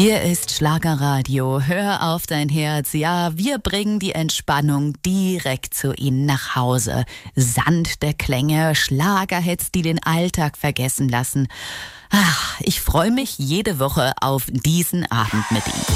Hier ist Schlagerradio. Hör auf dein Herz. Ja, wir bringen die Entspannung direkt zu Ihnen nach Hause. Sand der Klänge, Schlagerhits, die den Alltag vergessen lassen. Ach, ich freue mich jede Woche auf diesen Abend mit Ihnen.